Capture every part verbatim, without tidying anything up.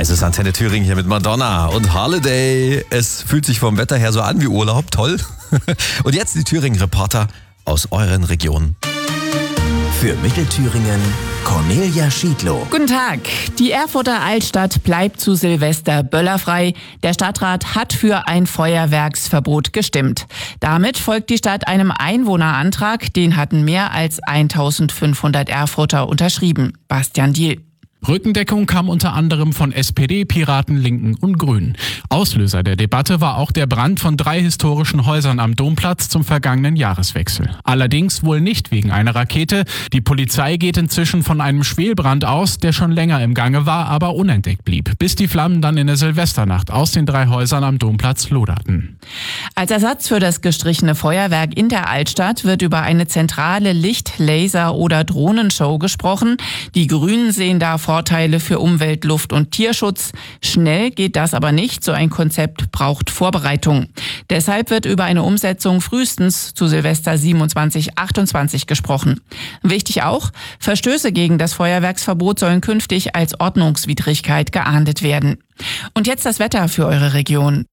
Es ist Antenne Thüringen hier mit Madonna und Holiday. Es fühlt sich vom Wetter her so an wie Urlaub, toll. Und jetzt die Thüringen-Reporter aus euren Regionen. Für Mittelthüringen Cornelia Schiedlow. Guten Tag. Die Erfurter Altstadt bleibt zu Silvester böllerfrei. Der Stadtrat hat für ein Feuerwerksverbot gestimmt. Damit folgt die Stadt einem Einwohnerantrag, den hatten mehr als eintausendfünfhundert Erfurter unterschrieben. Bastian Diel. Rückendeckung kam unter anderem von S P D, Piraten, Linken und Grünen. Auslöser der Debatte war auch der Brand von drei historischen Häusern am Domplatz zum vergangenen Jahreswechsel. Allerdings wohl nicht wegen einer Rakete. Die Polizei geht inzwischen von einem Schwelbrand aus, der schon länger im Gange war, aber unentdeckt blieb, bis die Flammen dann in der Silvesternacht aus den drei Häusern am Domplatz loderten. Als Ersatz für das gestrichene Feuerwerk in der Altstadt wird über eine zentrale Licht-, Laser- oder Drohnenshow gesprochen. Die Grünen sehen da Vorteile für Umwelt, Luft- und Tierschutz. Schnell geht das aber nicht. So ein Konzept braucht Vorbereitung. Deshalb wird über eine Umsetzung frühestens zu Silvester siebenundzwanzig achtundzwanzig gesprochen. Wichtig auch, Verstöße gegen das Feuerwerksverbot sollen künftig als Ordnungswidrigkeit geahndet werden. Und jetzt das Wetter für eure Region.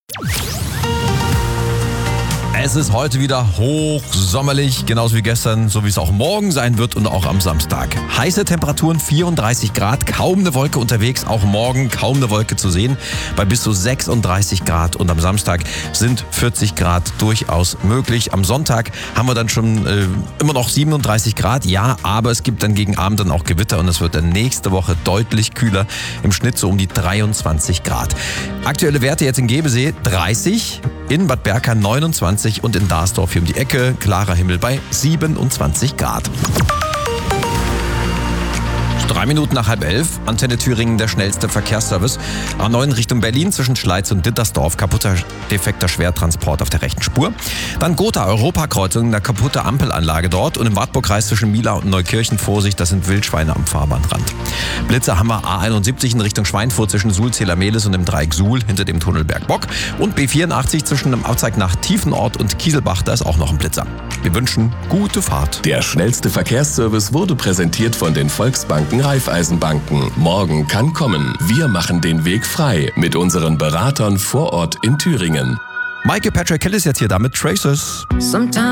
Es ist heute wieder hochsommerlich, genauso wie gestern, so wie es auch morgen sein wird und auch am Samstag. Heiße Temperaturen, vierunddreißig Grad, kaum eine Wolke unterwegs, auch morgen kaum eine Wolke zu sehen, bei bis zu sechsunddreißig Grad. Und am Samstag sind vierzig Grad durchaus möglich. Am Sonntag haben wir dann schon äh, immer noch siebenunddreißig Grad, ja, aber es gibt dann gegen Abend dann auch Gewitter und es wird dann nächste Woche deutlich kühler, im Schnitt so um die dreiundzwanzig Grad. Aktuelle Werte jetzt in Gebesee dreißig, in Bad Berka neunundzwanzig und in Darsdorf hier um die Ecke klarer Himmel bei siebenundzwanzig Grad. Drei Minuten nach halb elf, Antenne Thüringen, der schnellste Verkehrsservice. A neun Richtung Berlin zwischen Schleiz und Dittersdorf, kaputter, defekter Schwertransport auf der rechten Spur. Dann Gotha Europakreuzung, eine kaputte Ampelanlage dort. Und im Wartburgkreis zwischen Mila und Neukirchen, Vorsicht, das sind Wildschweine am Fahrbahnrand. Blitzer haben wir A einundsiebzig in Richtung Schweinfurt zwischen Suhl-Zähler-Mehlis und dem Dreieck Suhl hinter dem Tunnel Bergbock. Und B vierundachtzig zwischen dem Abzweig nach Tiefenort und Kieselbach, da ist auch noch ein Blitzer. Wir wünschen gute Fahrt. Der schnellste Verkehrsservice wurde präsentiert von den Volksbanken Raiffeisenbanken. Morgen kann kommen. Wir machen den Weg frei mit unseren Beratern vor Ort in Thüringen. Michael Patrick Hill ist jetzt hier da mit Traces. Sometimes